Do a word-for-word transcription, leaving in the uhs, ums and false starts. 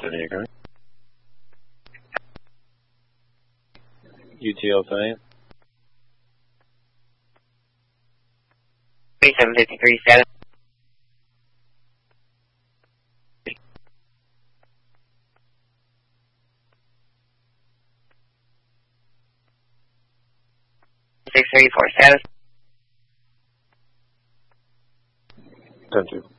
There you go. U T L science. three seven five three seven. six three four seven. Thank you.